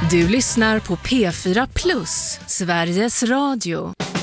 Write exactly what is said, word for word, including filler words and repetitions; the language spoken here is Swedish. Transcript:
Du lyssnar på P fyra Plus, Sveriges Radio.